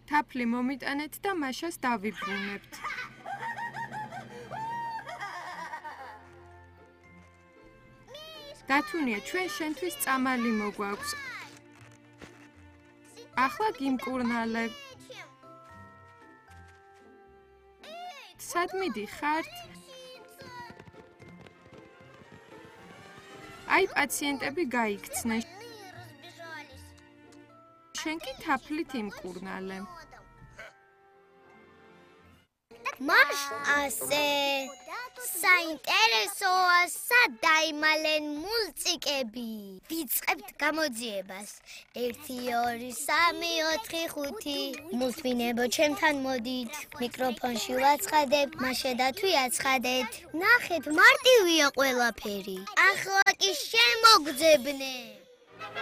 თაფლი მომიტანეთ და მაშას დავიბრუნებთ. დათუნია, ჩვენ შენთვის წამალი მოგვაქვს. ახლა გიმკურნალებ. სად მიდიხართ? აი, პაციენტები გაიქცნენ. შენ კი თაფლით იმკურნალე. მაშ ასე საინტერესოა, სად დაიმალენ მულტიკები. ვიწყებთ გამოძიებას. 1 2 3 4 5 მუსვინებო ჩემთან მოდით. მიკროფონში ვაცხადებ, მაშა და თუ აცხადეთ. ნახეთ, მარტივია ყველაფერი. ახლა კი შემოგძებნე.